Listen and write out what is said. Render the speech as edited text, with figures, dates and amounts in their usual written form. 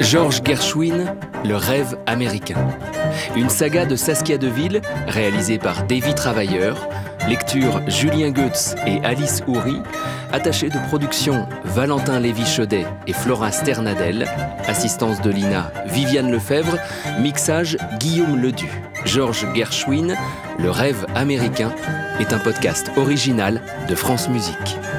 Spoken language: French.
Georges Gershwin, Le rêve américain. Une saga de Saskia Deville, réalisée par Davy Travailleur. Lecture Julien Goetz et Alice Houry. Attaché de production Valentin Lévy-Chaudet et Flora Sternadel. Assistance de Lina Viviane Lefebvre. Mixage Guillaume Ledu. Georges Gershwin, Le rêve américain est un podcast original de France Musique.